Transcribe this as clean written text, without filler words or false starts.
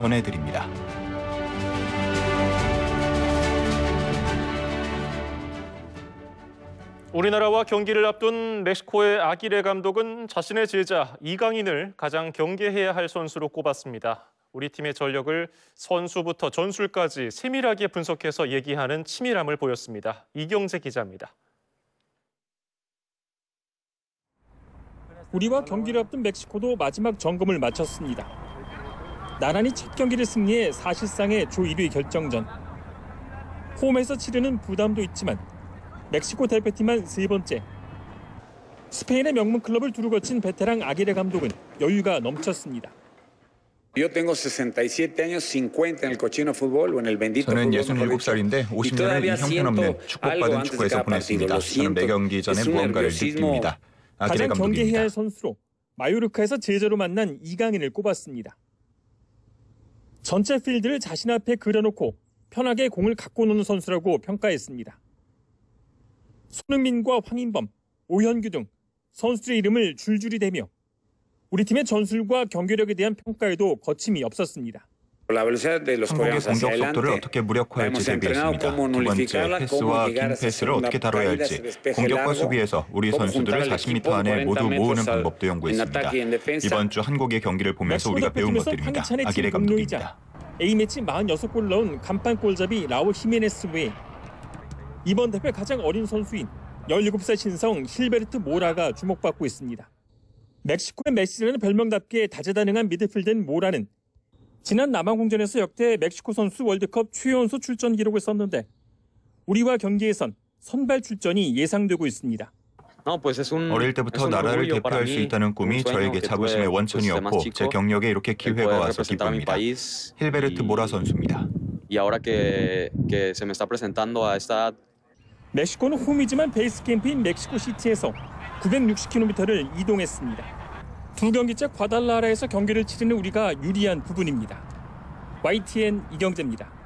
전해드립니다. 우리나라와 경기를 앞둔 멕시코의 아기레 감독은 자신의 제자 이강인을 가장 경계해야 할 선수로 꼽았습니다. 우리 팀의 전력을 선수부터 전술까지 세밀하게 분석해서 얘기하는 치밀함을 보였습니다. 이경재 기자입니다. 우리와 경기를 앞둔 멕시코도 마지막 점검을 마쳤습니다. 나란히 첫 경기를 승리해 사실상의 조 1위 결정전. 홈에서 치르는 부담도 있지만 멕시코 대표팀만 세 번째. 스페인의 명문 클럽을 두루 거친 베테랑 아기레 감독은 여유가 넘쳤습니다. 저는 67살인데 50년을 이 형편없는 축복받은 축구에서 보냈습니다. 저는 매경기 전에 무언가를 느낍니다. 아기레 가장 경계해야 감독입니다. 할 선수로 마요르카에서 제자로 만난 이강인을 꼽았습니다. 전체 필드를 자신 앞에 그려놓고 편하게 공을 갖고 노는 선수라고 평가했습니다. 손흥민과 황인범, 오현규 등 선수들의 이름을 줄줄이 대며 우리 팀의 전술과 경기력에 대한 평가에도 거침이 없었습니다. 한국의 공격 속도를 어떻게 무력화할지 대비했습니다. 두 번째, 패스와 긴 패스를 어떻게 다뤄야 할지, 공격과 수비에서 우리 선수들을 40m 안에 모두 모으는 방법도 연구했습니다. 이번 주 한국의 경기를 보면서 우리가 배운 것들입니다. 아기레 감독입니다. A매치 46골 넣은 간판 골잡이 라울 히메네스 외에 이번 대회 가장 어린 선수인 17살 신성 힐베르트 모라가 주목받고 있습니다. 멕시코의 메시라는 별명답게 다재다능한 미드필더인 모라는 지난 남아공전에서 역대 멕시코 선수 월드컵 최연소 출전 기록을 썼는데 우리와 경기에선 선발 출전이 예상되고 있습니다. 어릴 때부터 나라를 대표할 수 있다는 꿈이 저에게 자부심의 원천이었고 제 경력에 이렇게 기회가 와서 기쁩니다. 힐베르트 모라 선수입니다. 멕시코는 홈이지만 베이스 캠프인 멕시코 시티에서 960km를 이동했습니다. 두 경기째 과달라라에서 경기를 치르는 우리가 유리한 부분입니다. YTN 이경재입니다.